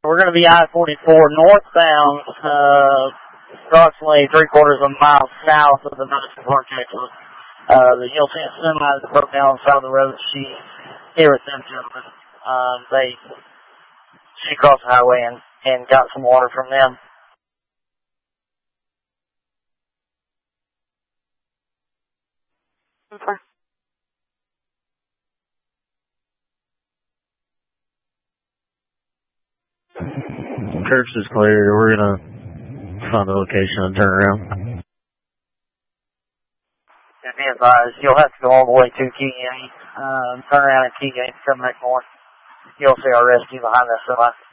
We're going to be I-44 northbound, approximately 3/4 of a mile south of the Madison Park exit. You'll see a semi that broke down on the side of the road. She's here with them gentlemen. She crossed the highway and got some water from them. Okay. Church is clear. We're going to find a location and turn around. And be advised, you'll have to go all the way to Keygate, turn around at Keygate, come back north. You'll see our rescue behind us.